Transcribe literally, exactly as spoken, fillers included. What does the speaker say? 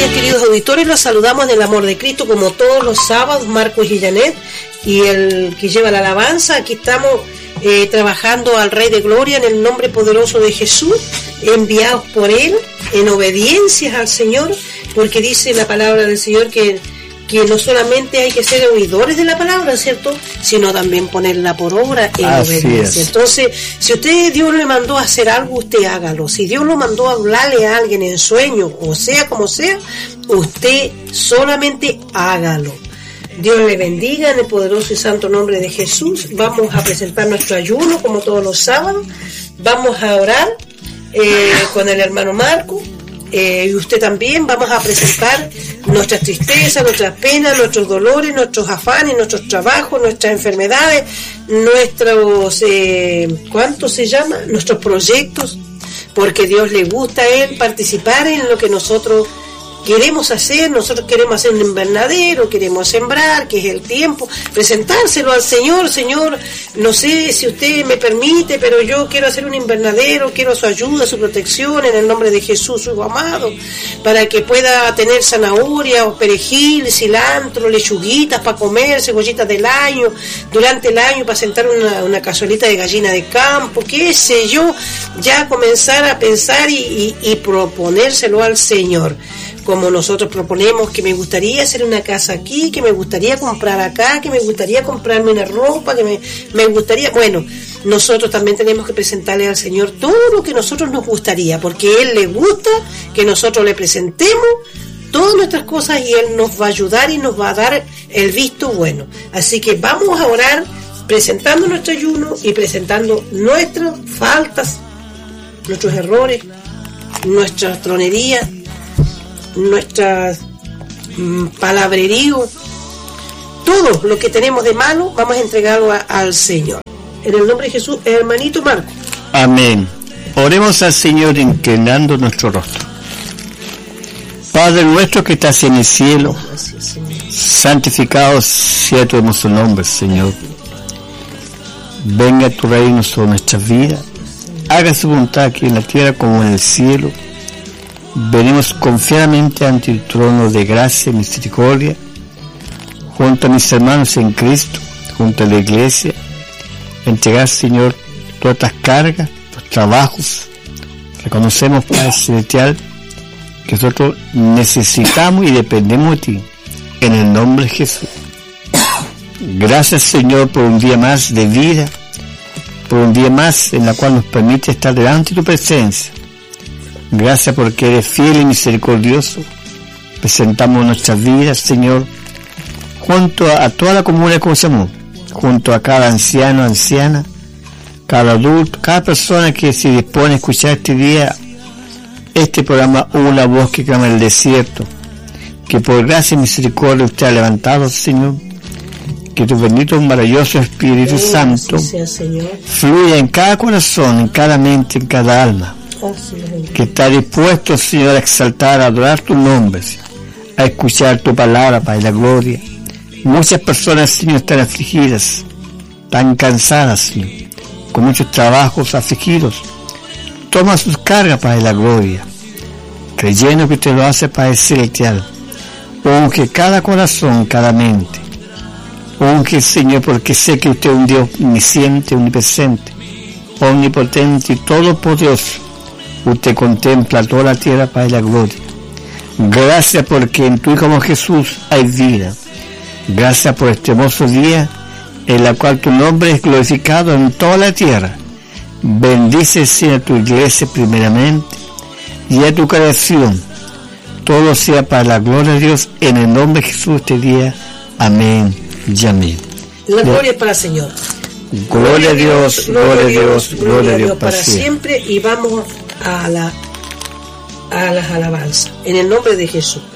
días, queridos auditores. Los saludamos en el amor de Cristo, como todos los sábados, Marcos y Janet, y el que lleva la alabanza. Aquí estamos eh, trabajando al Rey de Gloria en el nombre poderoso de Jesús, enviados por Él en obediencia al Señor, porque dice la palabra del Señor que, que no solamente hay que ser oidores de la palabra, ¿cierto?, sino también ponerla por obra en Así obediencia. es. Entonces, si usted, Dios le mandó a hacer algo, usted hágalo. Si Dios lo mandó a hablarle a alguien en sueño, o sea como sea, usted solamente hágalo. Dios le bendiga en el poderoso y santo nombre de Jesús. Vamos a presentar nuestro ayuno como todos los sábados. Vamos a orar eh, con el hermano Marco. Eh, y usted también. Vamos a presentar nuestras tristezas, nuestras penas, nuestros dolores, nuestros afanes, nuestros trabajos, nuestras enfermedades, nuestros, eh, ¿cuánto se llama? Nuestros proyectos, porque Dios le gusta a Él participar en lo que nosotros queremos hacer. Nosotros queremos hacer un invernadero, queremos sembrar, que es el tiempo, presentárselo al Señor. Señor, no sé si usted me permite, pero yo quiero hacer un invernadero, quiero su ayuda, su protección, en el nombre de Jesús, su hijo amado, para que pueda tener zanahoria o perejil, cilantro, lechuguitas para comer, cebollitas del año, durante el año, para sentar una, una cazuelita de gallina de campo, qué sé yo, ya comenzar a pensar y, y, y proponérselo al Señor. Como nosotros proponemos que me gustaría hacer una casa aquí, que me gustaría comprar acá, que me gustaría comprarme una ropa, que me, me gustaría... Bueno, nosotros también tenemos que presentarle al Señor todo lo que nosotros nos gustaría, porque a Él le gusta que nosotros le presentemos todas nuestras cosas y Él nos va a ayudar y nos va a dar el visto bueno. Así que vamos a orar presentando nuestro ayuno y presentando nuestras faltas, nuestros errores, nuestras tronerías, nuestra mm, palabrerío, todo lo que tenemos de malo, vamos a entregarlo a, al Señor. En el nombre de Jesús, hermanito Marco. Amén. Oremos al Señor inclinando nuestro rostro. Padre nuestro que estás en el cielo, santificado sea tu hermoso nombre, Señor. Venga tu reino sobre nuestras vidas. Haga su voluntad aquí en la tierra como en el cielo. Venimos confiadamente ante el trono de gracia y misericordia, junto a mis hermanos en Cristo, junto a la iglesia, entregar, Señor, todas las cargas, los trabajos. Reconocemos, Padre Celestial, que nosotros necesitamos y dependemos de ti, en el nombre de Jesús. Gracias, Señor, por un día más de vida, por un día más en la cual nos permite estar delante de tu presencia. Gracias porque eres fiel y misericordioso. Presentamos nuestras vidas, Señor, junto a, a toda la comunidad que conocemos, junto a cada anciano, anciana, cada adulto, cada persona que se dispone a escuchar este día, este programa, una voz que clama en el desierto, que por gracia y misericordia usted ha levantado, Señor, que tu bendito maravilloso Espíritu Santo fluya en cada corazón, en cada mente, en cada alma, que está dispuesto, Señor, a exaltar, a adorar tu nombre, a escuchar tu palabra, Padre, la gloria. Muchas personas, Señor, están afligidas, tan cansadas, Señor, con muchos trabajos afligidos. Toma sus cargas, Padre, la gloria, creyendo que te lo hace, Padre celestial. Unge cada corazón, cada mente. Unge, Señor, porque sé que usted es un Dios omnisciente, omnipresente, omnipotente y todopoderoso. Usted contempla toda la tierra, Padre de la gloria. Gracias porque en tu Hijo como Jesús hay vida. Gracias por este hermoso día en el cual tu nombre es glorificado en toda la tierra. Bendice, Señor, tu iglesia primeramente y a tu creación. Todo sea para la gloria de Dios en el nombre de Jesús este día. Amén y amén. La gloria es para el Señor. Gloria a Dios, gloria a Dios, gloria a Dios para siempre. Y vamos a la a las alabanzas en el nombre de Jesús.